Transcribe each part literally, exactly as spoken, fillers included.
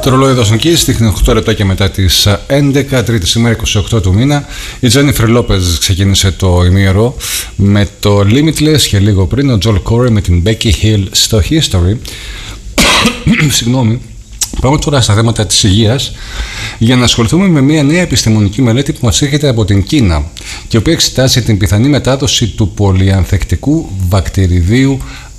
Το ρολόι εδώ στον Kiss δείχνει οκτώ λεπτά και μετά τις έντεκα, τρίτη σήμερα είκοσι οκτώ του μήνα. Η Τζένιφερ Λόπεζ ξεκίνησε το ημίωρο με το Limitless και λίγο πριν ο Joel Corey με την Becky Hill στο History. Συγγνώμη. Πάμε τώρα στα θέματα της υγείας για να ασχοληθούμε με μια νέα επιστημονική μελέτη που μας έρχεται από την Κίνα και η οποία εξετάζει την πιθανή μετάδοση του πολυανθεκτικού βακτηριδίου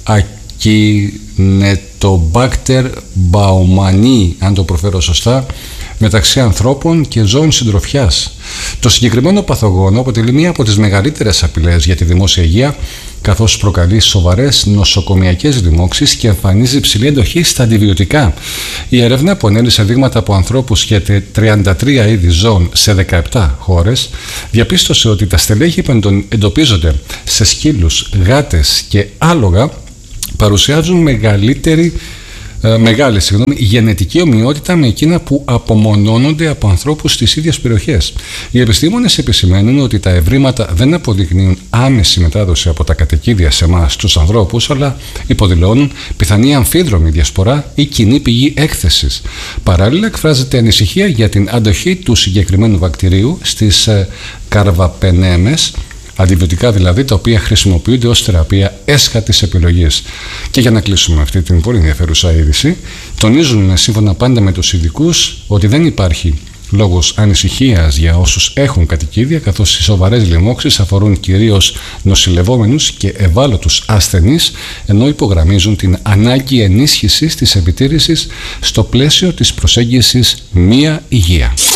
Acinetobacter baumannii, αν το προφέρω σωστά, μεταξύ ανθρώπων και ζώων συντροφιάς. Το συγκεκριμένο παθογόνο αποτελεί μία από τις μεγαλύτερες απειλές για τη δημόσια υγεία, καθώς προκαλεί σοβαρές νοσοκομιακές λοιμώξεις και εμφανίζει υψηλή εντοχή στα αντιβιωτικά. Η έρευνα που ανέλυσε δείγματα από ανθρώπους και τριάντα τρία είδη ζώων σε δεκαεπτά χώρες διαπίστωσε ότι τα στελέχη που εντοπίζονται σε σκύλους, γάτες και άλογα παρουσιάζουν μεγαλύτερη Μεγάλη συγγνώμη, γενετική ομοιότητα με εκείνα που απομονώνονται από ανθρώπους στις ίδιες περιοχές. Οι επιστήμονες επισημαίνουν ότι τα ευρήματα δεν αποδεικνύουν άμεση μετάδοση από τα κατοικίδια σε εμάς τους ανθρώπους, αλλά υποδηλώνουν πιθανή αμφίδρομη διασπορά ή κοινή πηγή έκθεσης. Παράλληλα, εκφράζεται ανησυχία για την αντοχή του συγκεκριμένου βακτηρίου στις καρβαπενέμες, αντιβιωτικά δηλαδή, τα οποία χρησιμοποιούνται ως θεραπεία έσχατης επιλογής. Και για να κλείσουμε αυτή την πολύ ενδιαφέρουσα είδηση, τονίζουν σύμφωνα πάντα με τους ειδικούς ότι δεν υπάρχει λόγος ανησυχίας για όσους έχουν κατοικίδια, καθώς οι σοβαρές λοιμώξεις αφορούν κυρίως νοσηλευόμενους και ευάλωτους ασθενείς, ενώ υπογραμμίζουν την ανάγκη ενίσχυσης της επιτήρησης στο πλαίσιο της προσέγγισης μία υγεία.